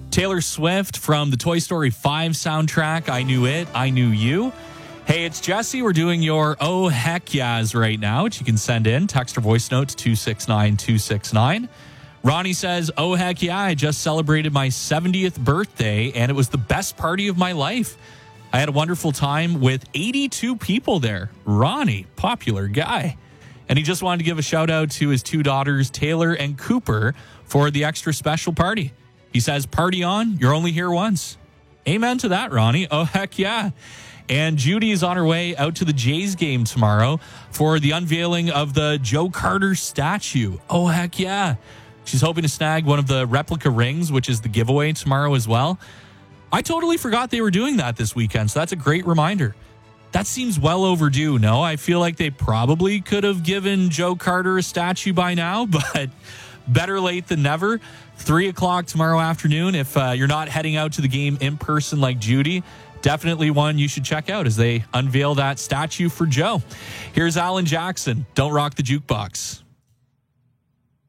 Taylor Swift from the Toy Story 5 soundtrack. I Knew It, I Knew You. Hey, it's Jesse. We're doing your Oh Heck Yeahs right now, which you can send in. Text or voice note to 269-269. Ronnie says, oh heck yeah, I just celebrated my 70th birthday, and it was the best party of my life. I had a wonderful time with 82 people there. Ronnie, popular guy. And he just wanted to give a shout out to his two daughters, Taylor and Cooper, for the extra special party. He says, party on, you're only here once. Amen to that, Ronnie. Oh, heck yeah. And Judy is on her way out to the Jays game tomorrow for the unveiling of the Joe Carter statue. Oh, heck yeah. She's hoping to snag one of the replica rings, which is the giveaway tomorrow as well. I totally forgot they were doing that this weekend, so that's a great reminder. That seems well overdue, no? I feel like they probably could have given Joe Carter a statue by now, but better late than never. 3 o'clock tomorrow afternoon. If you're not heading out to the game in person like Judy, definitely one you should check out as they unveil that statue for Joe. Here's Alan Jackson. Don't rock the jukebox.